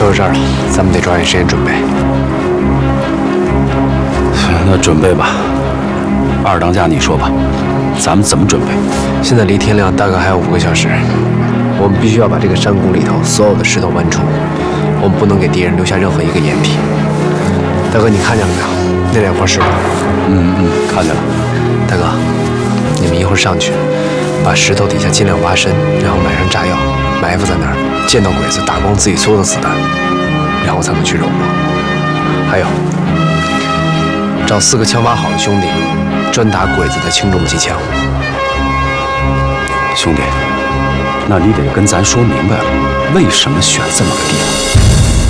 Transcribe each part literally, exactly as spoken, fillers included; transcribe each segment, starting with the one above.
说到这儿了，咱们得抓紧时间准备。 那准备吧，二当家你说吧，咱们怎么准备？ 现在离天亮大概还有五个小时，我们必须要把这个山谷里头所有的石头搬出，我们不能给敌人留下任何一个掩体。大哥，你看见了没有？那两块石头。 嗯嗯，看见了。 大哥，你们一会儿上去，把石头底下尽量挖深，然后买上炸药，埋伏在那儿，见到鬼子打光自己所有的子弹，然后才能去肉搏。还有，找四个枪法好的兄弟，专打鬼子的轻重机枪。 兄弟，那你得跟咱说明白了，为什么选这么个地方？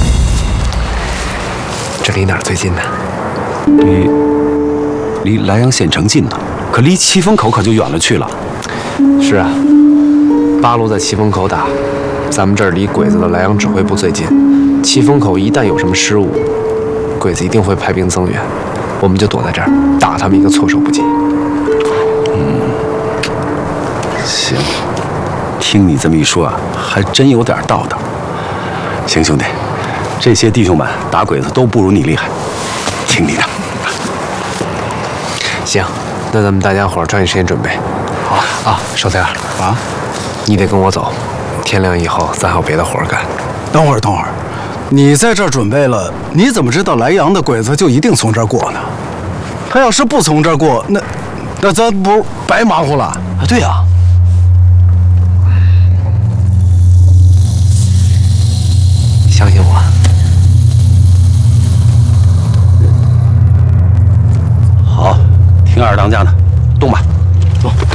这离哪儿最近呢？ 离离莱阳县城近呢，可离七风口可就远了去了。 是啊，八路在七风口打，咱们这儿离鬼子的莱阳指挥部最近。七风口一旦有什么失误，鬼子一定会派兵增援，我们就躲在这儿，打他们一个措手不及。 嗯，行，听你这么一说啊，还真有点道道。行，兄弟，这些弟兄们打鬼子都不如你厉害，听你的。 行，那咱们大家伙儿抓紧时间准备。好啊，少天啊， 你得跟我走，天亮以后咱还有别的活儿干。 等会儿，等会儿，你在这儿准备了，你怎么知道莱阳的鬼子就一定从这儿过呢？他要是不从这儿过，那那咱不是白忙活了？啊，对呀、啊。 相信我。 好，听二当家的，动吧。